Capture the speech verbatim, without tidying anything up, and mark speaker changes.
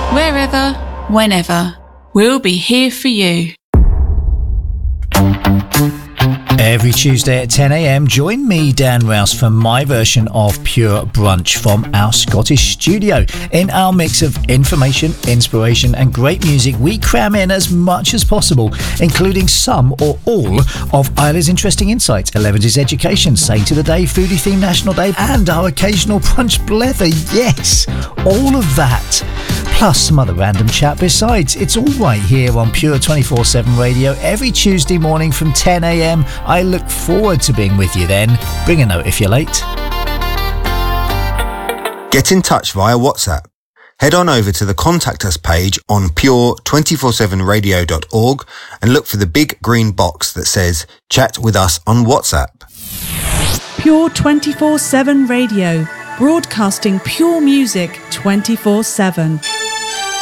Speaker 1: Wherever, whenever, we'll be here for you.
Speaker 2: Every Tuesday at ten a.m, join me, Dan Rouse, for my version of Pure Brunch from our Scottish studio. In our mix of information, inspiration and great music, we cram in as much as possible, including some or all of Isla's interesting insights, Eleventy's education, Saint of the Day, Foodie Theme National Day, and our occasional brunch blether. Yes, all of that. Plus some other random chat besides. It's all right here on Pure twenty-four seven Radio every Tuesday morning from ten a.m. I look forward to being with you then. Bring a note if you're late.
Speaker 3: Get in touch via WhatsApp. Head on over to the Contact Us page on pure two four seven radio dot org and look for the big green box that says Chat with us on WhatsApp.
Speaker 4: Pure twenty-four seven Radio, broadcasting pure music twenty-four seven.